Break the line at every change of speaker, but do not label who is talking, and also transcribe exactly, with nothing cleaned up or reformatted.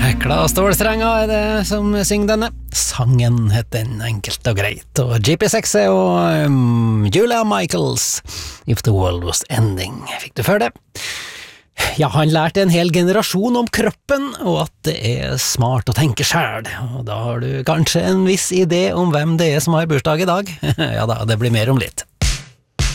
Hekla stålstrenger er det som synger denne. Sangen heter den enkelt og greit, og G P seks og um, Julia Michaels, If the World Was Ending. Fikk du før det? Ja, han lærte en hel generasjon om kroppen, og at det er smart å tenke selv. Og da har du kanskje en viss idé om hvem det er som har bursdag i dag. Ja da, det blir mer om litt.